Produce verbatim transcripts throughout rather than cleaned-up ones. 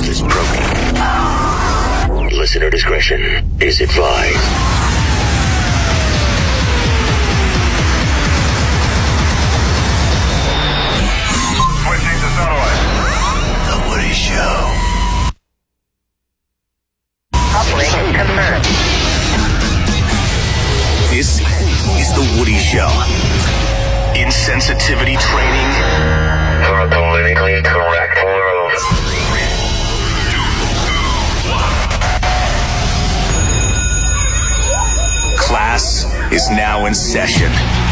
this program. Listener discretion is advised. Switching to satellite. The Woody Show. Uplink confirmed. This is The Woody Show. Insensitivity training For a politically correct world. class is now in session.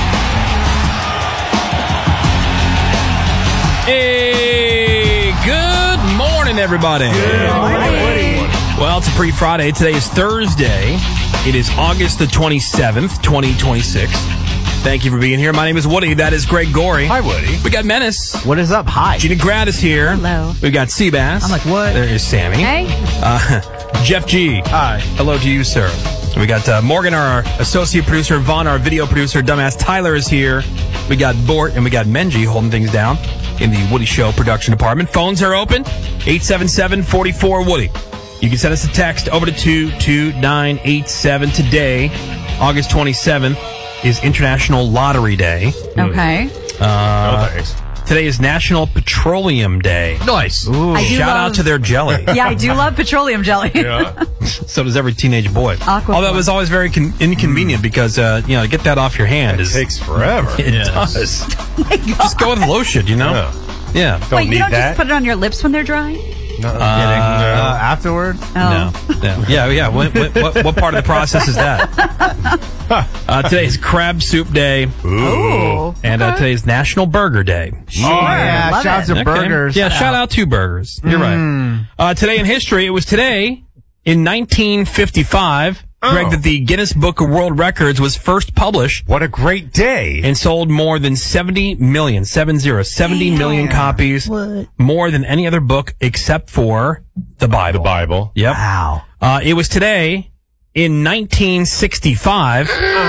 Hey, good morning, everybody. Good morning. Well, it's a pre-Friday. Today is Thursday. It is August the twenty-seventh, twenty twenty-six. Thank you for being here. My name is Woody. That is Greg Gorey. Hi, Woody. We got Menace. What is up? Hi. Gina Grad is here. Hello. We've got Seabass. I'm like, what? There is Sammy. Hey. Uh, Jeff G. Hi. Hello to you, sir. We got uh, Morgan, our associate producer. Vaughn, our video producer. Dumbass Tyler is here. We got Bort and we got Menji holding things down in the Woody Show production department. Phones are open. eight seven seven, four four, Woody. You can send us a text over to two two nine eight seven. Today, August twenty-seventh, is International Lottery Day. Okay. Uh, No thanks. Today is National Petroleum Day. Nice. I do Shout love, out to their jelly. Yeah, I do love petroleum jelly. Yeah. So does every teenage boy. Aquafina. Although it was always very con- inconvenient because, uh, you know, to get that off your hand It is... takes forever. It Yes. does. Oh my God. Just go with lotion, you know? Yeah. Yeah. Don't Wait, need you don't that. just put it on your lips when they're dry? No, I'm Uh, kidding. no. Uh, afterward? Oh. No. no. Yeah, yeah. What, what, what, what part of the process is that? Uh, today is Crab Soup Day. Ooh. And uh, today is National Burger Day. Oh, yeah. Love Shout out it. to Okay. burgers. Yeah, shout out to burgers. You're right. Uh, today in history, it was today in nineteen fifty-five, Oh. Greg, that the Guinness Book of World Records was first published What a great day. and sold more than seventy million, seven zero, seventy million copies, What? more than any other book except for the Bible. The Bible. Yep. Wow. Uh, it was today in nineteen sixty-five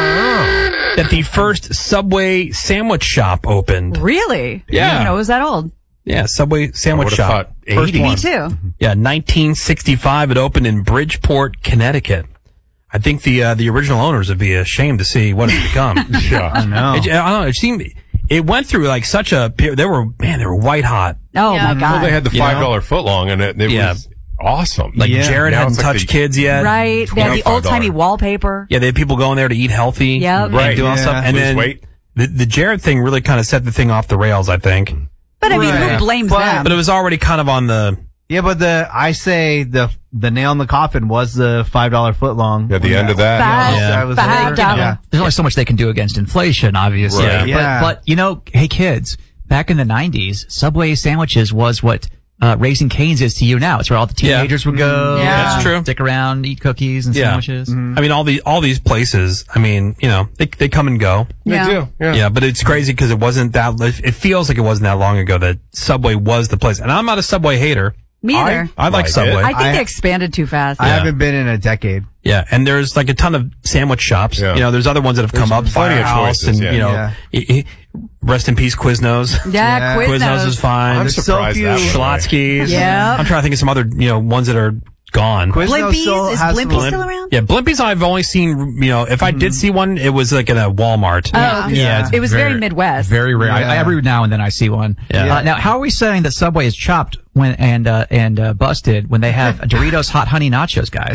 that the first Subway sandwich shop opened. Really? Yeah. I didn't know it was that old. Yeah, Subway sandwich would've shop. thought First eighty. one. Me too. Yeah, nineteen sixty-five. It opened in Bridgeport, Connecticut. I think the uh, the original owners would be ashamed to see what it's become. Yeah. I know. It, I don't know. It seemed it went through like such a. They were man. They were white hot. Oh Yeah. my God. Well, they had the You know? five dollar footlong, and it, it Yeah. was awesome. Like Yeah. Jared Now hadn't it's like touched the- kids yet. Right. They had the twenty-five old timey dollars. wallpaper. Yeah, they had people going there to eat healthy. Yep. and Right, do all yeah. stuff. And Lose then weight. the the Jared thing really kind of set the thing off the rails. I think, But I mean, Right. who blames But- them? but it was already kind of on the. Yeah, but the I say the the nail in the coffin was the five dollar foot long. At the end of that. Five, Yeah. I was five there. dollar. Yeah. There's only so much they can do against inflation, obviously. Right. But, Yeah. but, you know, hey kids, back in the nineties, Subway sandwiches was what uh, Raising Cane's is to you now. It's where all the Yeah. teenagers would go. Yeah. That's true. Stick around, eat cookies and Yeah. sandwiches. I mean, all the all these places. I mean, you know, they they come and go. They Yeah. do. Yeah. Yeah, but it's crazy because it wasn't that. It feels like it wasn't that long ago that Subway was the place. And I'm not a Subway hater. Me either. I like Like Subway. it. I think I- they expanded too fast. I Yeah. haven't been in a decade. Yeah, and there's like a ton of sandwich shops. Yeah. You know, there's other ones that have come There's up. plenty of Firehouse choices, and yeah. you know, Yeah. i- i- rest in peace, Quiznos. yeah, Yeah. Quiznos. Quiznos is fine. I'm There's so surprised few. that one. Schlotsky's. Yeah. I'm trying to think of some other you know ones that are gone. Quiznos Blimpie's? still Is has Blimpie some- still around? Yeah, Blimpies I've only seen. You know, if I did see one, it was like in a Walmart. Oh, Yeah, it's it was very, Midwest. Very rare. I, Yeah. I, every now and then I see one. Yeah. Uh, now, how are we saying that Subway is chopped when and uh, and uh, busted when they have Doritos Hot Honey Nachos, guys?